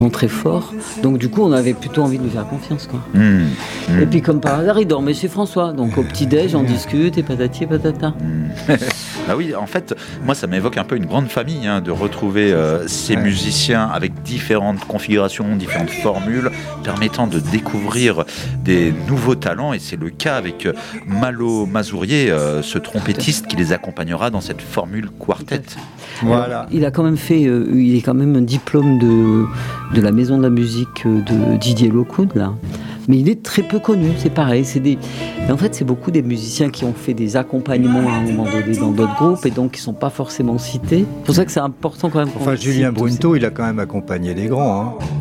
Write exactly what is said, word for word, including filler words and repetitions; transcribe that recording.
très fort, donc du coup on avait plutôt envie de lui faire confiance quoi. Mmh, mmh. Et puis comme par hasard il dormait chez François, donc au petit-déj on discute et patati et patata. Mmh. Ah oui, en fait moi ça m'évoque un peu une grande famille hein, de retrouver euh, ces ouais. musiciens avec différentes configurations, différentes formules permettant de découvrir des nouveaux talents, et c'est le cas avec euh, Malo Mazourier, euh, ce trompettiste qui les accompagnera dans cette formule quartet. Voilà. Alors, il a quand même fait, euh, il est quand même un diplôme de, de la maison de la musique de Didier Lockwood là. Mais il est très peu connu, c'est pareil. C'est des... En fait, c'est beaucoup des musiciens qui ont fait des accompagnements à un moment donné dans d'autres groupes et donc qui ne sont pas forcément cités. C'est pour ça que c'est important quand même. Enfin, Julien Brunto, il a quand même accompagné les grands. Hein.